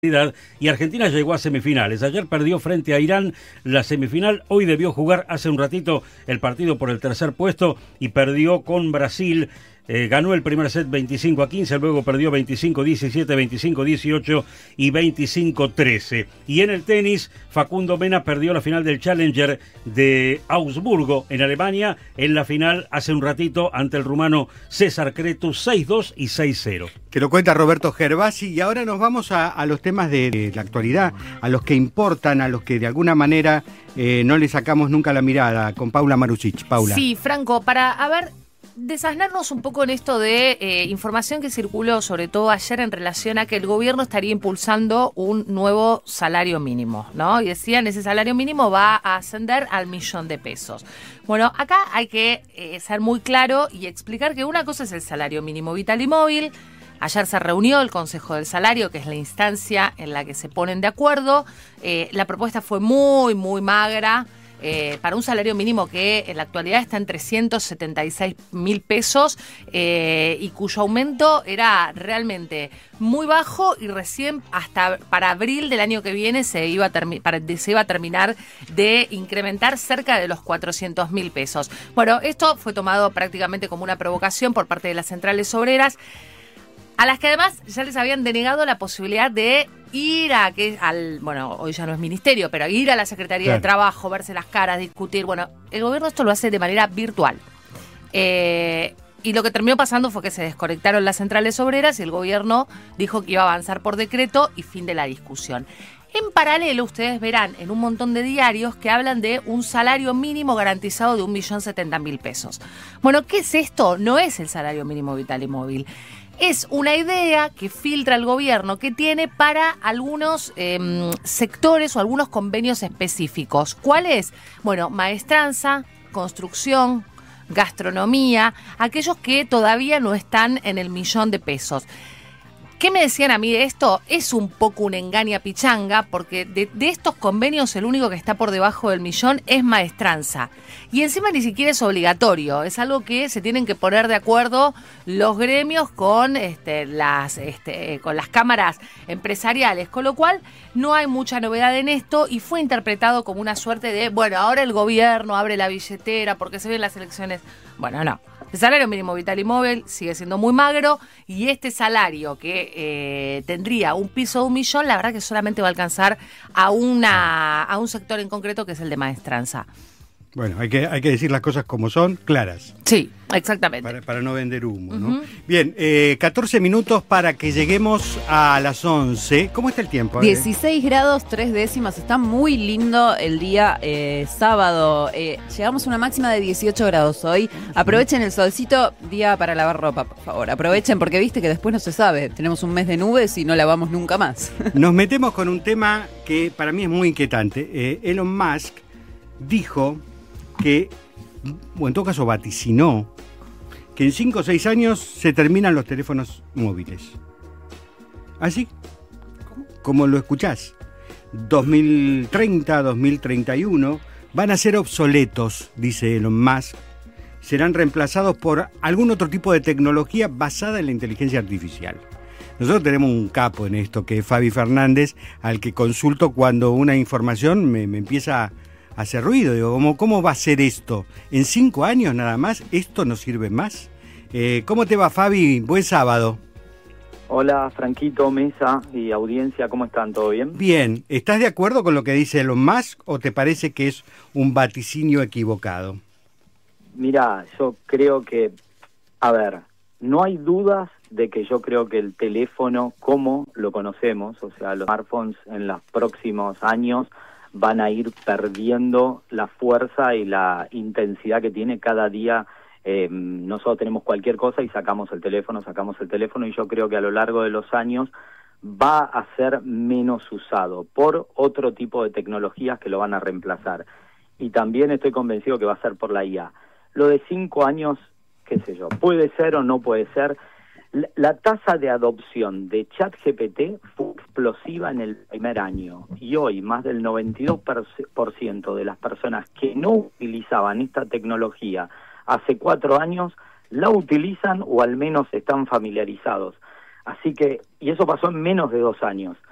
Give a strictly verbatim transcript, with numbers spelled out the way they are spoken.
Y Argentina llegó a semifinales. Ayer perdió frente a Irán la semifinal. Hoy debió jugar hace un ratito el partido por el tercer puesto y perdió con Brasil. Eh, ganó el primer set veinticinco a quince, luego perdió veinticinco a diecisiete, veinticinco a dieciocho y veinticinco a trece. Y en el tenis, Facundo Mena perdió la final del Challenger de Augsburgo en Alemania. En la final hace un ratito ante el rumano César Cretu, seis dos y seis cero. Que lo cuenta Roberto Gervasi. Y ahora nos vamos a, a los temas de, de la actualidad, a los que importan, a los que de alguna manera eh, no le sacamos nunca la mirada, con Paula Marusic. Paula. Sí, Franco, para a ver, desasnarnos un poco en esto de eh, información que circuló, sobre todo ayer, en relación a que el gobierno estaría impulsando un nuevo salario mínimo, ¿no? Y decían, ese salario mínimo va a ascender al millón de pesos. Bueno, acá hay que eh, ser muy claro y explicar que una cosa es el salario mínimo vital y móvil. Ayer se reunió el Consejo del Salario, que es la instancia en la que se ponen de acuerdo. Eh, la propuesta fue muy, muy magra. Eh, para un salario mínimo que en la actualidad está en trescientos setenta y seis mil pesos eh, y cuyo aumento era realmente muy bajo, y recién hasta para abril del año que viene se iba a, termi- para, se iba a terminar de incrementar cerca de los cuatrocientos mil pesos. Bueno, esto fue tomado prácticamente como una provocación por parte de las centrales obreras, a las que además ya les habían denegado la posibilidad de ir a que al, bueno, hoy ya no es ministerio, pero ir a la Secretaría claro. de Trabajo, verse las caras, discutir. Bueno, el gobierno esto lo hace de manera virtual. Eh, y lo que terminó pasando fue que se desconectaron las centrales obreras y el gobierno dijo que iba a avanzar por decreto y fin de la discusión. En paralelo, ustedes verán en un montón de diarios que hablan de un salario mínimo garantizado de un millón setenta mil pesos. Bueno, ¿qué es esto? No es el salario mínimo vital y móvil. Es una idea que filtra el gobierno, que tiene para algunos eh, sectores o algunos convenios específicos. ¿Cuál es? Bueno, maestranza, construcción, gastronomía, aquellos que todavía no están en el millón de pesos. ¿Qué me decían a mí de esto? Es un poco una engaña pichanga, porque de, de estos convenios el único que está por debajo del millón es maestranza. Y encima ni siquiera es obligatorio, es algo que se tienen que poner de acuerdo los gremios con, este, las, este, con las cámaras empresariales, con lo cual no hay mucha novedad en esto y fue interpretado como una suerte de, bueno, ahora el gobierno abre la billetera porque se ven las elecciones. Bueno, no. El salario mínimo vital y móvil sigue siendo muy magro, y este salario que eh, tendría un piso de un millón, la verdad que solamente va a alcanzar a una a un sector en concreto, que es el de maestranza. Bueno, hay que, hay que decir las cosas como son, claras. Sí, exactamente. Para, para no vender humo, ¿no? Uh-huh. Bien, eh, catorce minutos para que lleguemos a las once. ¿Cómo está el tiempo? dieciséis grados, tres décimas. Está muy lindo el día eh, sábado. Eh, llegamos a una máxima de dieciocho grados hoy. Aprovechen el solcito, día para lavar ropa, por favor. Aprovechen, porque viste que después no se sabe. Tenemos un mes de nubes y no lavamos nunca más. Nos metemos con un tema que para mí es muy inquietante. Eh, Elon Musk dijo que, o en todo caso vaticinó, que en cinco o seis años se terminan los teléfonos móviles. Así, como lo escuchás. dos mil treinta, dos mil treinta y uno van a ser obsoletos, dice Elon Musk. Serán reemplazados por algún otro tipo de tecnología basada en la inteligencia artificial. Nosotros tenemos un capo en esto, que es Fabi Fernández, al que consulto cuando una información me, me empieza a hace ruido. Digo, ¿cómo, ¿cómo va a ser esto? ¿En cinco años nada más? ¿Esto no sirve más? Eh, ¿Cómo te va, Fabi? Buen sábado. Hola, Franquito, mesa y audiencia, ¿cómo están? ¿Todo bien? Bien. ¿Estás de acuerdo con lo que dice Elon Musk o te parece que es un vaticinio equivocado? Mira, yo creo que, a ver, no hay dudas de que yo creo que el teléfono, como lo conocemos, o sea, los smartphones en los próximos años van a ir perdiendo la fuerza y la intensidad que tiene cada día. Eh, nosotros tenemos cualquier cosa y sacamos el teléfono, sacamos el teléfono, y yo creo que a lo largo de los años va a ser menos usado por otro tipo de tecnologías que lo van a reemplazar. Y también estoy convencido que va a ser por la I A. Lo de cinco años, qué sé yo, puede ser o no puede ser. La tasa de adopción de ChatGPT fue explosiva en el primer año, y hoy más del noventa y dos por ciento de las personas que no utilizaban esta tecnología hace cuatro años la utilizan o al menos están familiarizados. Así que, y eso pasó en menos de dos años.